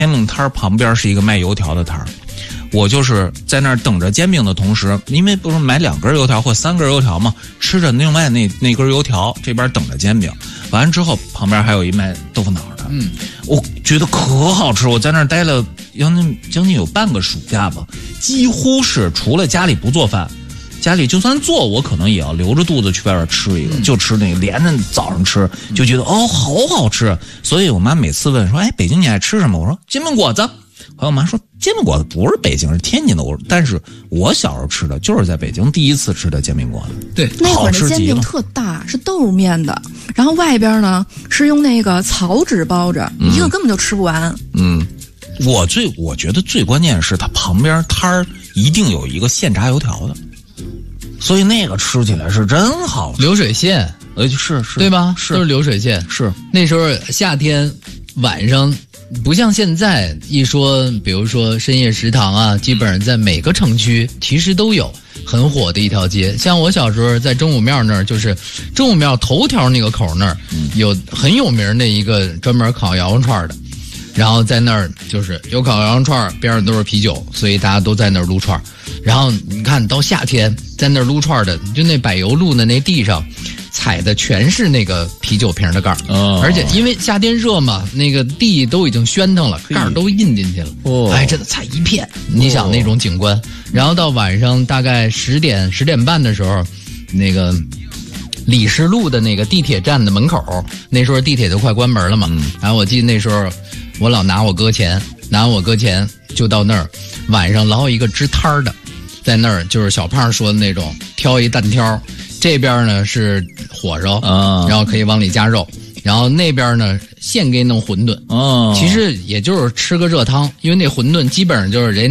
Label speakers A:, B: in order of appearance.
A: 煎饼摊旁边是一个卖油条的摊儿，我就是在那儿等着煎饼的同时，因为不是买2根油条或3根油条嘛，吃着另外那根油条，这边等着煎饼。完了之后，旁边还有一卖豆腐脑的，我觉得可好吃。我在那儿待了将近有半个暑假吧，几乎是除了家里不做饭。家里就算做，我可能也要留着肚子去外边吃一个，就吃那个，连着早上吃，就觉得好好吃。所以我妈每次问说：“哎，北京你爱吃什么？”我说：“煎饼果子。”后来我妈说：“煎饼果子不是北京，是天津的。”我说：“但是我小时候吃的就是在北京第一次吃的煎饼果子。”
B: 对，
C: 那会儿的煎饼特大，是豆面的，然后外边呢是用那个草纸包着，一个根本就吃不完。
A: 我觉得最关键是它旁边摊儿一定有一个现炸油条的。所以那个吃起来是真好吃，
B: 流水线，
A: 是
B: 对吧？
A: 是，
B: 都是流水线。
A: 是
B: 那时候夏天晚上，不像现在一说，比如说深夜食堂啊，基本上在每个城区其实都有很火的一条街。像我小时候在真武庙那儿，就是真武庙头条那个口那儿，有很有名的一个专门烤羊肉串的。然后在那儿就是有烤羊肉串，边上都是啤酒，所以大家都在那儿撸串。然后你看到夏天在那儿撸串的，就那柏油路的那地上踩的全是那个啤酒瓶的盖儿，而且因为夏天热嘛，那个地都已经喧腾了，盖儿都印进去了，真的踩一片。你想那种景观。然后到晚上大概10点半的时候，那个李石路的那个地铁站的门口，那时候地铁就快关门了嘛。然后我记得那时候我老拿我哥钱就到那儿，晚上老有一个支摊儿的，在那儿就是小胖说的那种，挑一蛋挑，这边呢是火烧，然后可以往里加肉，然后那边呢现给你弄馄饨，其实也就是吃个热汤，因为那馄饨基本上就是人